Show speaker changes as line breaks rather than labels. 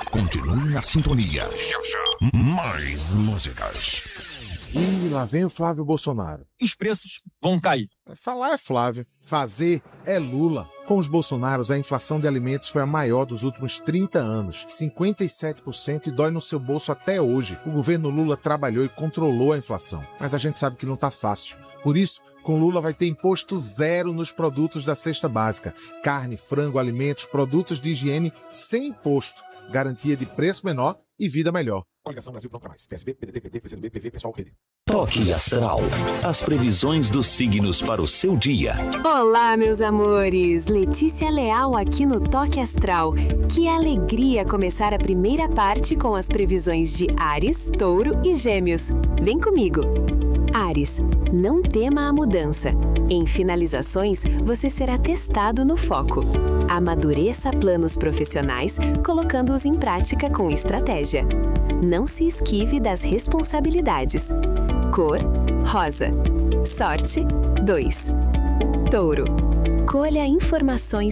Continue na sintonia. Mais músicas.
E lá vem o Flávio Bolsonaro.
Os preços vão cair.
Falar é Flávio, fazer é Lula. Com os Bolsonaros, a inflação de alimentos foi a maior dos últimos 30 anos, 57%, e dói no seu bolso até hoje. O governo Lula trabalhou e controlou a inflação, mas a gente sabe que não tá fácil. Por isso, com Lula vai ter imposto zero nos produtos da cesta básica. Carne, frango, alimentos, produtos de higiene sem imposto. Garantia de preço menor e vida melhor. Coligação Brasil Pronto Pra Mais. PSB, PDT, PT, PCdoB, PV, Pessoal, Rede.
Toque Astral. As previsões dos signos para o seu dia.
Olá, meus amores! Letícia Leal aqui no Toque Astral. Que alegria começar a primeira parte com as previsões de Áries, Touro e Gêmeos. Vem comigo! Áries, não tema a mudança. Em finalizações, você será testado no foco. Amadureça planos profissionais, colocando-os em prática com estratégia. Não se esquive das responsabilidades. Cor: rosa. Sorte: 2. Touro, colha informações